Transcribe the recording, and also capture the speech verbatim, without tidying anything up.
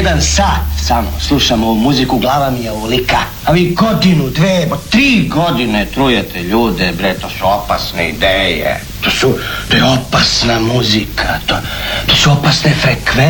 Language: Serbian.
jedan sat samo slušam ovu muziku, glava mi je ovolika. A vi godinu, dve, po tri godine trujete ljude, bre, to su opasne ideje. To su, to je opasna muzika, to, to su opasne frekvencije.